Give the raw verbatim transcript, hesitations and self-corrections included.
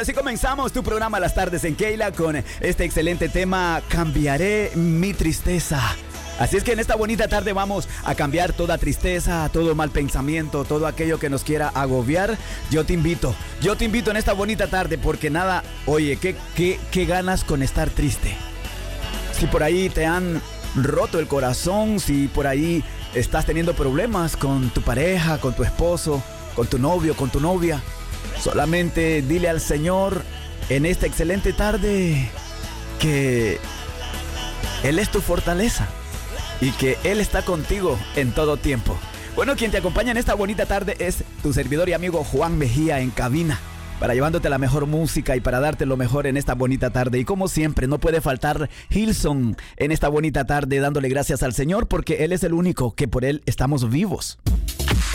así comenzamos tu programa Las Tardes en Keila con este excelente tema, Cambiaré mi tristeza. Así es que en esta bonita tarde vamos a cambiar toda tristeza, todo mal pensamiento, todo aquello que nos quiera agobiar. Yo te invito, yo te invito en esta bonita tarde porque nada, oye, ¿qué, qué, qué ganas con estar triste? Si por ahí te han roto el corazón, si por ahí estás teniendo problemas con tu pareja, con tu esposo, con tu novio, con tu novia, solamente dile al Señor en esta excelente tarde que Él es tu fortaleza y que Él está contigo en todo tiempo. Bueno, quien te acompaña en esta bonita tarde es tu servidor y amigo Juan Mejía en cabina, para llevándote la mejor música y para darte lo mejor en esta bonita tarde. Y como siempre, no puede faltar Hilson en esta bonita tarde, dándole gracias al Señor porque Él es el único que por Él estamos vivos.